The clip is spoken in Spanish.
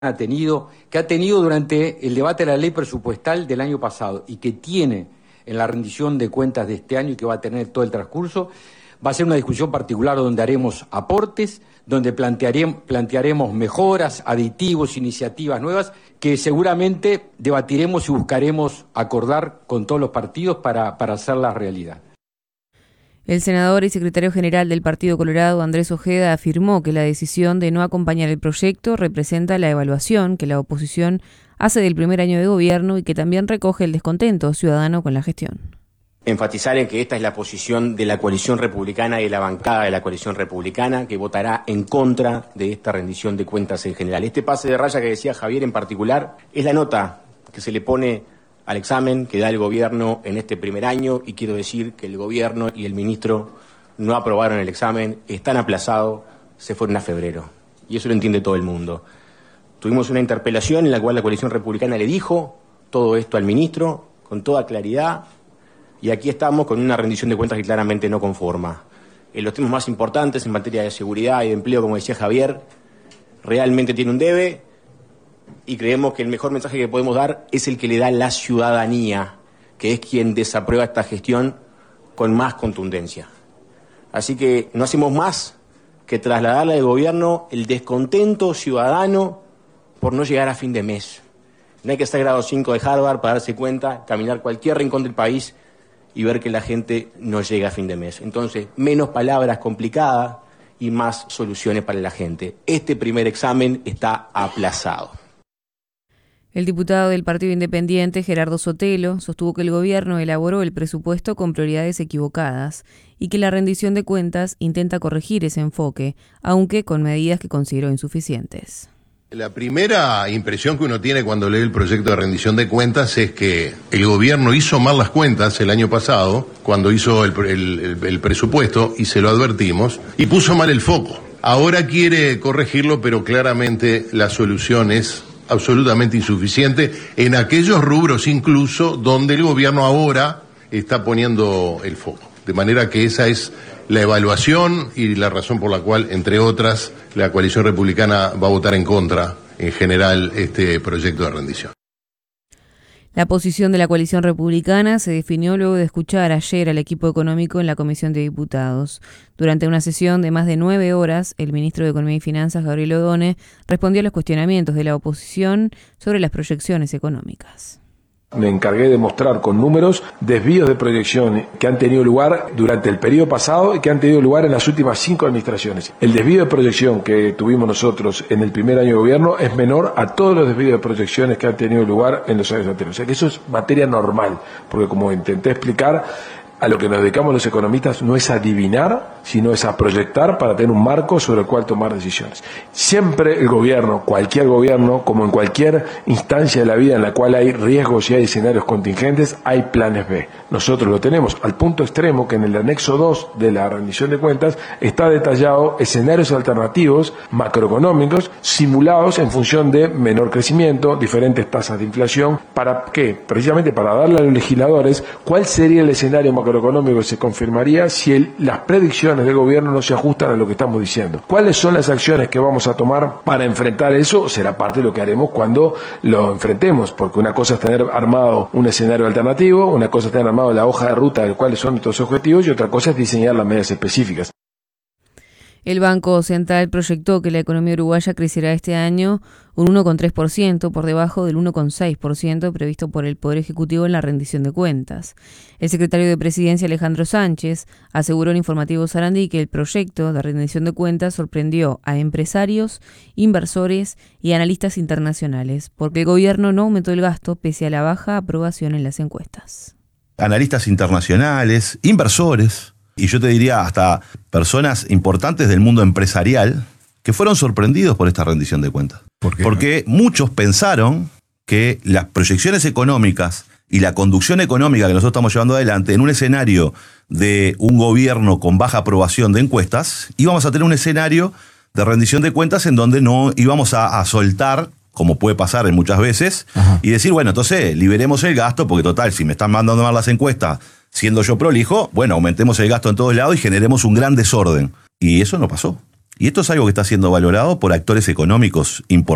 que ha tenido durante el debate de la ley presupuestal del año pasado y que tiene en la rendición de cuentas de este año y que va a tener todo el transcurso, va a ser una discusión particular donde haremos aportes, donde plantearemos mejoras, aditivos, iniciativas nuevas que seguramente debatiremos y buscaremos acordar con todos los partidos para hacerlas realidad. El senador y secretario general del Partido Colorado, Andrés Ojeda, afirmó que la decisión de no acompañar el proyecto representa la evaluación que la oposición hace del primer año de gobierno y que también recoge el descontento ciudadano con la gestión. Enfatizar en que esta es la posición de la coalición republicana y de la bancada de la coalición republicana que votará en contra de esta rendición de cuentas en general. Este pase de raya que decía Javier en particular es la nota que se le pone al examen que da el gobierno en este primer año, y quiero decir que el gobierno y el ministro no aprobaron el examen, están aplazados, se fueron a febrero. Y eso lo entiende todo el mundo. Tuvimos una interpelación en la cual la coalición republicana le dijo todo esto al ministro con toda claridad, y aquí estamos con una rendición de cuentas que claramente no conforma. En los temas más importantes en materia de seguridad y de empleo, como decía Javier, realmente tiene un debe. Y creemos que el mejor mensaje que podemos dar es el que le da la ciudadanía, que es quien desaprueba esta gestión con más contundencia. Así que no hacemos más que trasladarle al gobierno el descontento ciudadano por no llegar a fin de mes. No hay que ser grado 5 de Harvard para darse cuenta, caminar cualquier rincón del país y ver que la gente no llega a fin de mes. Entonces, menos palabras complicadas y más soluciones para la gente. Este primer examen está aplazado. El diputado del Partido Independiente, Gerardo Sotelo, sostuvo que el gobierno elaboró el presupuesto con prioridades equivocadas y que la rendición de cuentas intenta corregir ese enfoque, aunque con medidas que consideró insuficientes. La primera impresión que uno tiene cuando lee el proyecto de rendición de cuentas es que el gobierno hizo mal las cuentas el año pasado, cuando hizo el presupuesto, y se lo advertimos, y puso mal el foco. Ahora quiere corregirlo, pero claramente la solución es absolutamente insuficiente en aquellos rubros incluso donde el gobierno ahora está poniendo el foco. De manera que esa es la evaluación y la razón por la cual, entre otras, la coalición republicana va a votar en contra, en general, este proyecto de rendición. La posición de la coalición republicana se definió luego de escuchar ayer al equipo económico en la Comisión de Diputados. Durante una sesión de más de 9 horas, el ministro de Economía y Finanzas, Gabriel Odone, respondió a los cuestionamientos de la oposición sobre las proyecciones económicas. Me encargué de mostrar con números desvíos de proyección que han tenido lugar durante el periodo pasado y que han tenido lugar en las últimas 5 administraciones. El desvío de proyección que tuvimos nosotros en el primer año de gobierno es menor a todos los desvíos de proyecciones que han tenido lugar en los años anteriores. O sea que eso es materia normal, porque como intenté explicar, a lo que nos dedicamos los economistas no es a adivinar, sino es a proyectar para tener un marco sobre el cual tomar decisiones. Siempre el gobierno, cualquier gobierno, como en cualquier instancia de la vida en la cual hay riesgos y hay escenarios contingentes, hay planes B. Nosotros lo tenemos al punto extremo que en el anexo 2 de la rendición de cuentas está detallado escenarios alternativos macroeconómicos simulados en función de menor crecimiento, diferentes tasas de inflación. ¿Para qué? Precisamente para darle a los legisladores cuál sería el escenario macroeconómico que se confirmaría si las predicciones del gobierno no se ajustan a lo que estamos diciendo. ¿Cuáles son las acciones que vamos a tomar para enfrentar eso? Será parte de lo que haremos cuando lo enfrentemos, porque una cosa es tener armado un escenario alternativo, una cosa es tener armado la hoja de ruta de cuáles son nuestros objetivos y otra cosa es diseñar las medidas específicas. El Banco Central proyectó que la economía uruguaya crecerá este año un 1,3% por debajo del 1,6% previsto por el Poder Ejecutivo en la rendición de cuentas. El secretario de Presidencia, Alejandro Sánchez, aseguró en Informativo Sarandí que el proyecto de rendición de cuentas sorprendió a empresarios, inversores y analistas internacionales, porque el gobierno no aumentó el gasto pese a la baja aprobación en las encuestas. Analistas internacionales, inversores, y yo te diría hasta personas importantes del mundo empresarial que fueron sorprendidos por esta rendición de cuentas. ¿Por qué? Porque muchos pensaron que las proyecciones económicas y la conducción económica que nosotros estamos llevando adelante en un escenario de un gobierno con baja aprobación de encuestas, íbamos a tener un escenario de rendición de cuentas en donde no íbamos a soltar, como puede pasar en muchas veces, y decir, bueno, entonces liberemos el gasto, porque total, si me están mandando mal las encuestas, siendo yo prolijo, bueno, aumentemos el gasto en todos lados y generemos un gran desorden. Y eso no pasó. Y esto es algo que está siendo valorado por actores económicos importantes.